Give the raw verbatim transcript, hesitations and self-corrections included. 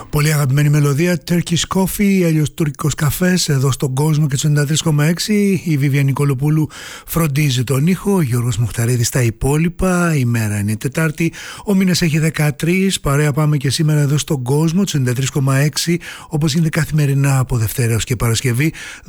Πολύ αγαπημένη μελωδία, Turkish Coffee, αλλιώς τουρκικός καφές, εδώ στον κόσμο και τους ενενήντα τρία κόμμα έξι. Η Βίβια Νικολοπούλου φροντίζει τον ήχο, ο Γιώργος Μουχταρίδης στα υπόλοιπα. Η μέρα είναι Τετάρτη, ο μήνας έχει δεκατρία. Παρέα πάμε και σήμερα εδώ στον κόσμο, τους ενενήντα τρία κόμμα έξι, όπως είναι καθημερινά από Δευτέρα έως και Παρασκευή.